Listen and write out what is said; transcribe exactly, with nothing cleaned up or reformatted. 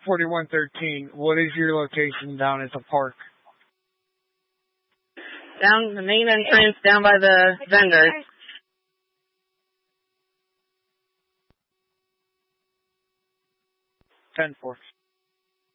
forty-one thirteen. What is your location down at the park? Down the main entrance, down by the vendors. ten four.